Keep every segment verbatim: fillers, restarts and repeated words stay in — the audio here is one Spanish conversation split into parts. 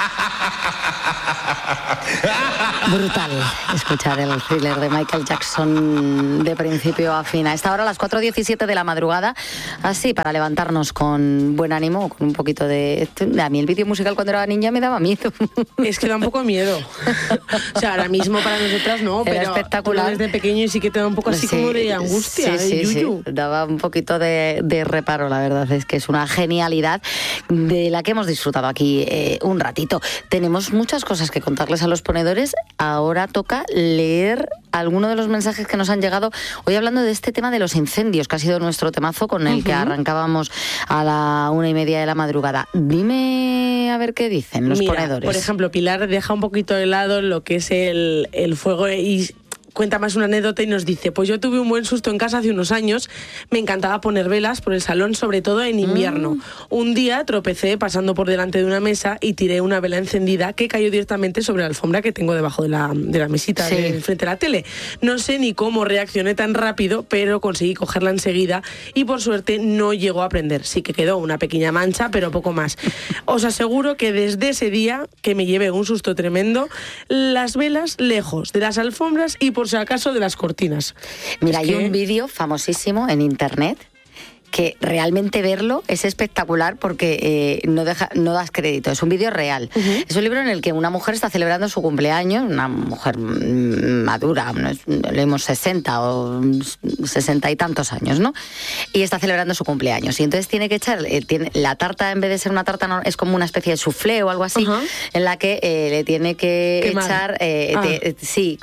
Brutal escuchar el thriller de Michael Jackson de principio a fin. A esta hora, a las cuatro diecisiete de la madrugada, así para levantarnos con buen ánimo, con un poquito de... A mí el vídeo musical cuando era niña me daba miedo. Es que da un poco miedo. O sea, ahora mismo para nosotras no, era pero espectacular. Desde pequeño y sí que te da un poco así sí, como de angustia, sí, de sí, yuyu. Sí. Daba un poquito de, de reparo, la verdad es que es una genialidad de la que hemos disfrutado aquí eh, un ratito. Tenemos muchas cosas que contarles a los ponedores. Ahora toca leer algunos de los mensajes que nos han llegado hoy hablando de este tema de los incendios, que ha sido nuestro temazo con el uh-huh. que arrancábamos a la una y media de la madrugada. Dime a ver qué dicen los Mira, ponedores. Por ejemplo, Pilar deja un poquito de lado lo que es el, el fuego y cuenta más una anécdota y nos dice: pues yo tuve un buen susto en casa hace unos años, me encantaba poner velas por el salón, sobre todo en invierno. Mm. Un día tropecé pasando por delante de una mesa y tiré una vela encendida que cayó directamente sobre la alfombra que tengo debajo de la, de la mesita sí. de frente a la tele. No sé ni cómo reaccioné tan rápido, pero conseguí cogerla enseguida y por suerte no llegó a prender. Sí que quedó una pequeña mancha, pero poco más. Os aseguro que desde ese día, que me llevé un susto tremendo, las velas lejos de las alfombras y por si acaso de las cortinas. Mira, es hay que... un vídeo famosísimo en internet que realmente verlo es espectacular porque eh, no, deja, no das crédito, es un vídeo real. Uh-huh. Es un libro en el que una mujer está celebrando su cumpleaños, una mujer madura, leemos sesenta o sesenta y tantos años, ¿no? Y está celebrando su cumpleaños. Y entonces tiene que echar, eh, tiene, la tarta, en vez de ser una tarta, no, es como una especie de soufflé o algo así, uh-huh. en la que eh, le tiene que Qué echar, eh, ah. te, eh, sí,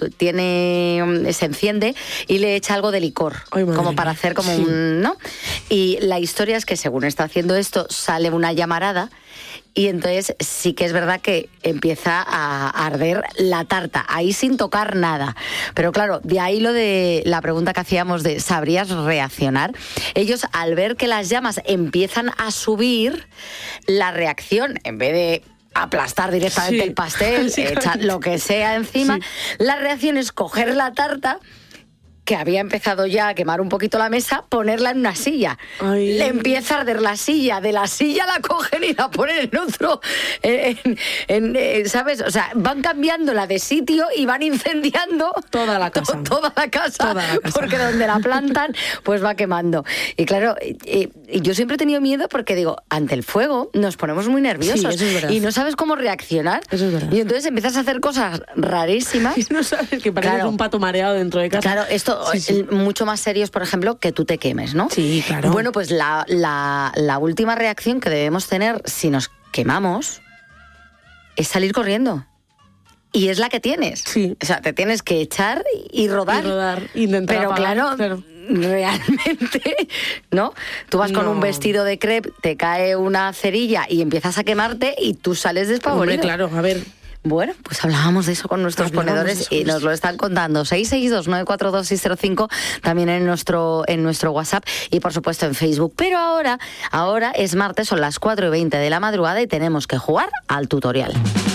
tiene, se enciende y le echa algo de licor, Ay, como para hacer como sí. un, ¿no? Y la historia es que según está haciendo esto, sale una llamarada y entonces sí que es verdad que empieza a arder la tarta, ahí sin tocar nada. Pero claro, de ahí lo de la pregunta que hacíamos de ¿sabrías reaccionar? Ellos, al ver que las llamas empiezan a subir, la reacción, en vez de aplastar directamente sí. el pastel, sí, echar lo que sea encima, sí. la reacción es coger la tarta, que había empezado ya a quemar un poquito la mesa, ponerla en una silla. Ay. Le empieza a arder la silla, de la silla la cogen y la ponen en otro, en, en, en, ¿sabes? O sea, van cambiándola de sitio y van incendiando toda la casa. To, toda, la casa toda la casa, porque donde la plantan, pues va quemando. Y claro, y, y yo siempre he tenido miedo porque digo, ante el fuego nos ponemos muy nerviosos sí, eso es y no sabes cómo reaccionar. Eso es verdad. Y entonces empiezas a hacer cosas rarísimas. Y no sabes que pareces claro. un pato mareado dentro de casa. Claro, esto Sí, sí. mucho más serios, por ejemplo, que tú te quemes, ¿no? Sí, claro. Bueno, pues la, la, la última reacción que debemos tener si nos quemamos es salir corriendo. Y es la que tienes. Sí. O sea, te tienes que echar y rodar. Y rodar, intentar Pero apagar, claro, claro, realmente, ¿no? Tú vas con no. un vestido de crepe, te cae una cerilla y empiezas a quemarte y tú sales despavorido. Hombre, claro, a ver... Bueno, pues hablábamos de eso con nuestros Hablábamos ponedores eso, y nos lo están contando. seis seis dos, nueve cuatro dos, seis cero cinco, también en nuestro, en nuestro WhatsApp y por supuesto en Facebook. Pero ahora, ahora es martes, son las cuatro y veinte de la madrugada y tenemos que jugar al tutorial.